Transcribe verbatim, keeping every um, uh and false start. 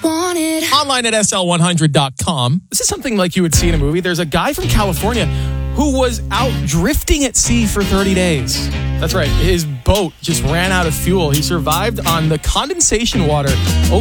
wanted. Online at S L one hundred dot com. This is something like you would see in a movie. There's a guy from California who was out drifting at sea for thirty days. That's right. His boat just ran out of fuel. He survived on the condensation water over